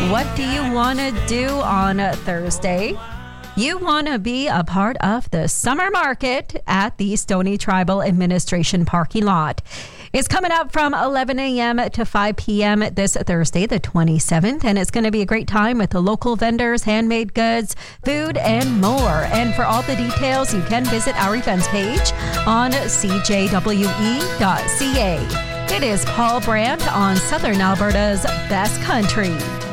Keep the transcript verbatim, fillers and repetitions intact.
What do you want to do on Thursday? You want to be a part of the summer market at the Stoney Tribal Administration parking lot. It's coming up from eleven a.m. to five p.m. this Thursday, the twenty-seventh, and it's going to be a great time with the local vendors, handmade goods, food, and more. And for all the details, you can visit our events page on c j w e dot c a. It is Paul Brandt on Southern Alberta's Best Country.